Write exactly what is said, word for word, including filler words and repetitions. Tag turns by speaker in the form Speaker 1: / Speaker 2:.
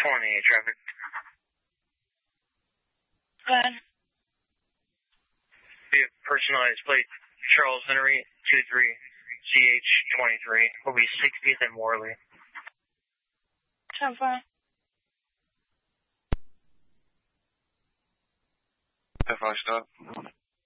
Speaker 1: twenty-eight traffic.
Speaker 2: Go ahead.
Speaker 1: We have personalized plate Charles Henry two three C H twenty-three. Will be sixtieth and Morley.
Speaker 2: ten five.
Speaker 3: ten five stop.